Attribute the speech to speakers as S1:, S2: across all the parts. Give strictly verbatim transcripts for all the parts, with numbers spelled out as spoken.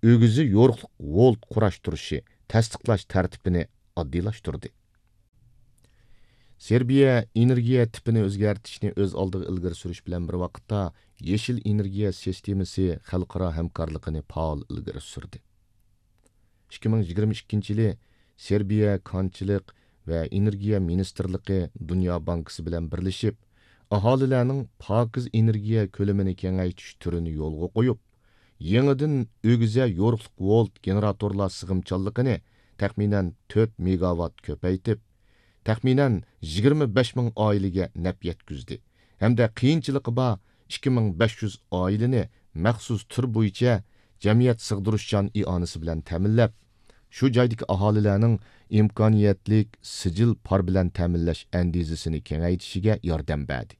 S1: o'gizi yo'riqliq volt qurashtirishi, tasdiqlash tartibini oddiylashtirdi. Serbiya energiya tipini o'zgartirishni o'z oldiga ilgari surish bilan bir vaqtda yeshil energiya sistemasi xalqaro hamkorligini faol ilgari surdi. ikki ming yigirma ikkinchi yili Serbiya konchilik va energiya ministrligi Dunyo bankisi bilan birlashib, aholilarning pokiz energiya ko'lamini kengaytirish turini yo'lga qo'yib, yangidan o'giza yo'riqliq volt generatorlar sig'imchanligini taxminan to'rt megawatt ko'paytib, taxminan yigirma besh ming oilaga naf yetkazdi. Hamda qiyinchiligi bor ikki ming besh yuz oilani maxsus tur bo'yicha jamiyat sig'dirishchan ionasi bilan ta'minlab, shu joydagi aholilarning imkoniyatlik sijil par bilan ta'minlash andizasini kengaytishiga yordam berdi.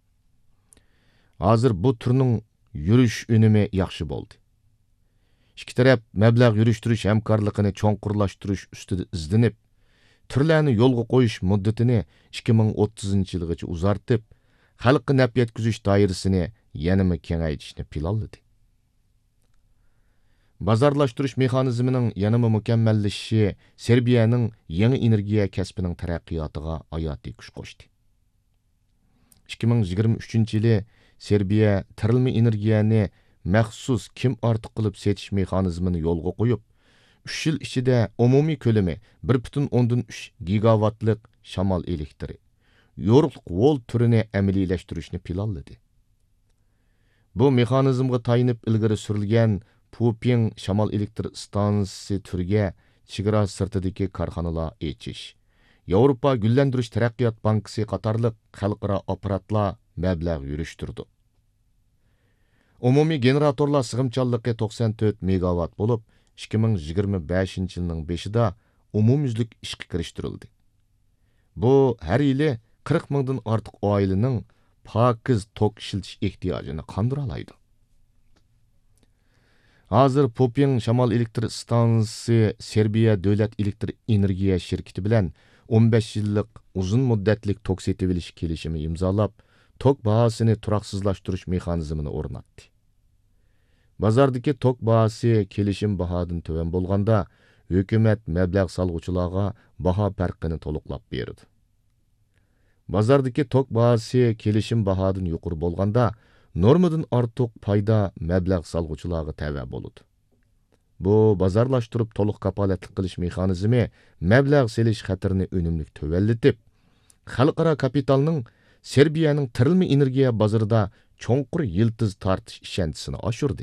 S1: Hozir bu turning yurish unumi yaxshi bo'ldi. Ikki taraf mablag' yurishtirish hamkorligini cho'nqurlashtirish ustida izlanib, turlarni yo'lga qo'yish muddatini ikki ming o'ttizinchi yilgacha uzartib, xalqqa naf yetkazish doirasini yanama kengaytirishni planladi. Bozorlashtirish mexanizmining yanama mukammallashishi Serbiyaning yangi energiya kasbining taraqqiyotiga hayotiy kuch qo'shdi. ikki ming yigirma uchinchi yili Serbiya tirilma energiyani maxsus kim ortiq qilib setish mexanizmini yo'lga qo'yib, uch yil ichida umumiy ko'lami bir butun o'ndan uch gigawattlik shamol elektri, yo'riqliq volt turini amaliylashtirish planladi. Bu mexanizmga tayinib ilgari surilgan Puping shamol elektr stansiyasi turiga chegara sirtidagi korxonalar echish, Yevropa gullantirish taraqqiyot bankisi qatorliq xalqaro apparatlar mablag' yurishtirdi. Umumiy generatorlar sig'imchanligi to'qson to'rt megawatt bo'lib, ikki ming yigirma beshinchi yilning beshida umumyuzlik ishga kirishtirildi. Bu har yili qirq mingdan ortiq oilaning pokiz tok ishiltish ehtiyojini qondira oladi. Hozir Puping shamol elektr stansiyasi Serbiya davlat elektr energiya shirkati bilan o'n besh yillik uzun muddatlik tok setib olish kelishimi imzolab, tok bahosini turoqsizlashtirish mexanizmini o'rnatdi. Bozordagi tok bahosi kelishim bahodan tuvan bo'lganda, hukumat mablag' solg'uvchilarga baho farqini to'liqlab berdi. Bozordagi tok bahosi kelishim bahodan yuqori bo'lganda, normadan ortiq foyda mablag' solg'uvchilarga tava bo'ladi. Bu bozorlashtirib to'liq kapolatlik qilish mexanizmi mablag' selish xatarini unumli tuvallatib, xalqaro kapitalning Serbiyaning tirilma energiya bozorida cho'nqur yiltiz tortish ishonchisini oshirdi.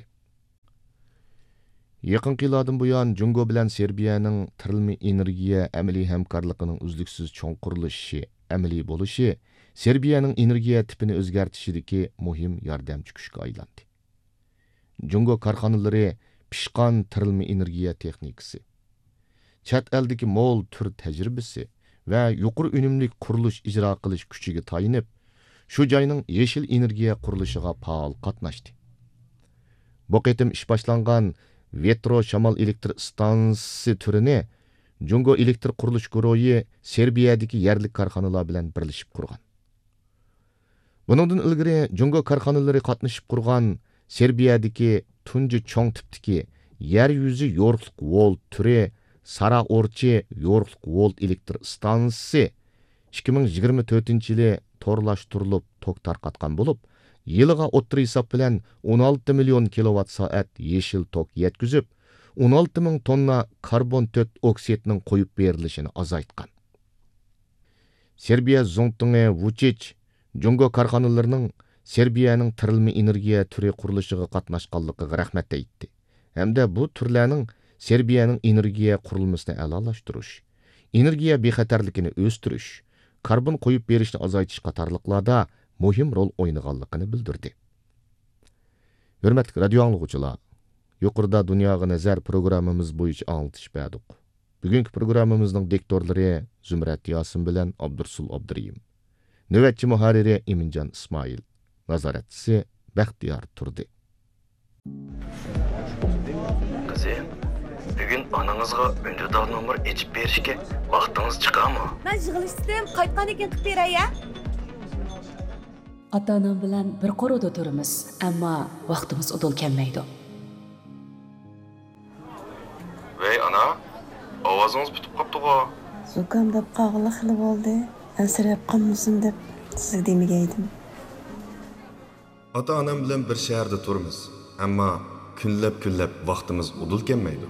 S1: Yaqin yillardan buyon Jungo bilan Serbiyaning tirilma energiya amaliy hamkorligining uzluksiz cho'nqurlashishi, amaliy bo'lishi Serbiyaning energiya tipini o'zgartirishidagi muhim yordamchi kuchga aylandi. Jungo korxonalari pishqon tirilma energiya texnikasi, chet eldagi mo'l tur tajribasi va yuqori unumli qurilish ijro qilish kuchiga tayinib, shu joyning yeshil energiya qurilishiga faol qatnashdi. Bu qitim ish boshlangan Vetro shamol elektr stansiyasi turini Jungo elektr qurilish guruhi Serbiyadagi yerlik korxonalar bilan birlashib qurgan. Buningdan ilgari Jungo korxonalari qatnashib qurgan Serbiyadagi tunji cho'ng tipdagi yer yuzi yo'riqliq volt turi Sara Orchi yo'riqliq volt elektr stansiyasi ikki ming yigirma to'rtinchi yili torlashtirilib tok tarqatgan bo'lib, yiliga o'ttir hisob bilan o'n olti million kilowatt soat yeshil tok yetkazib, o'n olti ming tonna karbon to'rt oksidining qo'yib berilishini azaytgan. Serbiya Zongtunge Vučić Jungo korxonalarining Serbiyaning tirilma energiya turi qurilishiga qatnashganligiga rahmat aytdi. Hamda bu turlarning Serbiyaning energiya qurilmasini a'lolashtirish, energiya bexatarligini o'stirish, karbon qo'yib berishni azaytish qatorliqlarda muhim rol o'ynaganligini bildirdi. Hurmatli radio anglovchilar, yuqorida Dunyoga nazar programmamiz bo'yicha anglitish berdik. Bugungi programmamizning diktorlari Zumrat Yosin bilan Abdursul Abduriyim. Navbatchi muharriri Eminjon Ismoil, nazoratchisi Baxtiyor Turdi.
S2: Qizi, bugun onangizga undurdog nomer ichib berishga vaqtingiz chiqadimi?
S3: Men yig'ilishdim, qaytgan ekan qilib beray-ya.
S4: Ota-onam bilan bir qoroda turamiz, ammo vaqtimiz udul kelmaydi.
S2: Vey ana, ovozunuz bitib qopti-ku.
S4: Zukamdab qag'ili xili bo'ldi. Ansirab qolmasin deb sizga demagaydim.
S5: Ota-onam bilan bir shaharda turamiz. Ammo kunlab-kunlab vaqtimiz udul kelmaydi.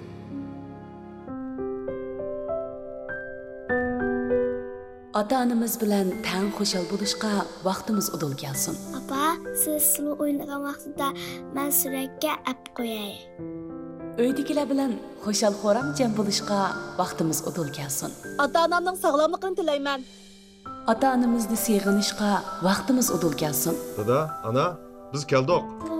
S6: Ota-onamiz bilan tang xushal bo'lishga vaqtimiz udul kelsin.
S7: Papa, siz sulu o'ynagan vaqtida men suratga ap qo'yay.
S6: Uydagilar bilan xushal-xo'ram jam bo'lishga vaqtimiz udul kelsin.
S3: Ota-onamning sog'lomligini tilayman.
S6: Ota-onamizni seg'inishga vaqtimiz udul kelsin.
S5: Dada, ana, biz keldik.
S7: Bu